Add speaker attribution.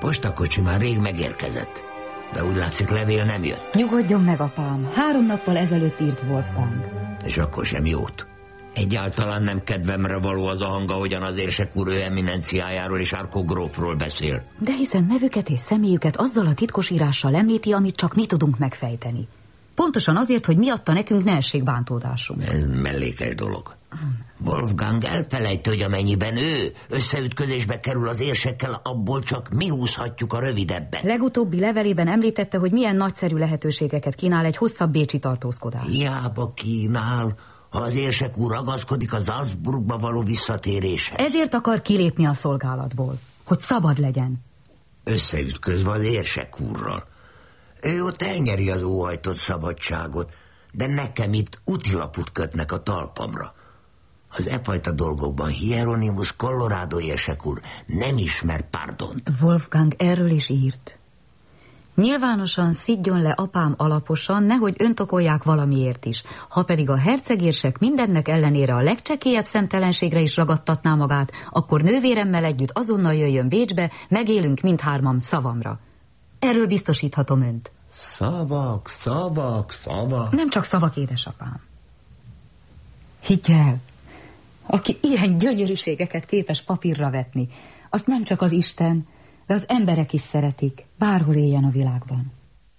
Speaker 1: Postakocsi már rég megérkezett, de úgy látszik levél nem jött.
Speaker 2: Nyugodjon meg, apám. 3 nappal ezelőtt írt Wolfgang.
Speaker 1: És akkor sem jót. Egyáltalán nem kedvemre való az a hang, ahogyan az érsek úr ő eminenciájáról és Arco grófról beszél.
Speaker 2: De hiszen nevüket és személyüket azzal a titkos írással említi, amit csak mi tudunk megfejteni. Pontosan azért, hogy miatta nekünk ne essék bántódásunk.
Speaker 1: Ez mellékes dolog. Wolfgang elfelejtő, hogy amennyiben ő összeütközésbe kerül az érsekkel, abból csak mi húzhatjuk a rövidebbet.
Speaker 2: Legutóbbi levelében említette, hogy milyen nagyszerű lehetőségeket kínál egy hosszabb bécsi tartózkodás.
Speaker 1: Hiába kínál, ha az érsek úr ragaszkodik a Salzburgba való visszatéréshez.
Speaker 2: Ezért akar kilépni a szolgálatból, hogy szabad legyen.
Speaker 1: Összeütközve az érsek úrral. Ő ott elnyeri az óhajtott szabadságot, de nekem itt útilaput kötnek a talpamra. Az e fajta dolgokban Hieronymus Colorado érsek úr nem ismer pardont.
Speaker 2: Wolfgang erről is írt. Nyilvánosan szidjon le apám alaposan, nehogy öntokolják valamiért is. Ha pedig a hercegérsek mindennek ellenére a legcsekélyebb szemtelenségre is ragadtatná magát, akkor nővéremmel együtt azonnal jöjjön Bécsbe, megélünk mindhárman szavamra. Erről biztosíthatom önt.
Speaker 1: Szavak, szavak, szavak.
Speaker 2: Nem csak szavak, édesapám. Higgy el, aki ilyen gyönyörűségeket képes papírra vetni, azt nem csak az Isten, de az emberek is szeretik, bárhol éljen a világban.